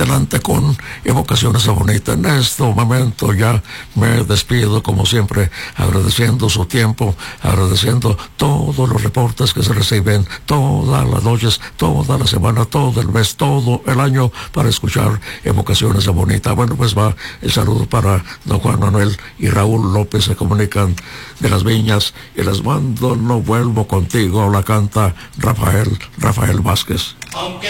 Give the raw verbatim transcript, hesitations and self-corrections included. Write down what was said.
adelante con Evocaciones de Bonita. En este momento ya me despido, como siempre, agradeciendo su tiempo, agradeciendo todos los reportes que se reciben todas las noches, toda la semana, todo el mes, todo el año, para escuchar Evocaciones de Bonita. Bueno, pues va el saludo para don Juan Manuel y Raúl López, se comunican de Las Viñas, y les mando No vuelvo contigo, la canta Rafael, Rafael Vázquez.